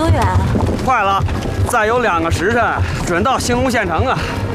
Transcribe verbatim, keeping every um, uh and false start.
多远啊？ 快了，再有两个时辰，准到兴隆县城啊！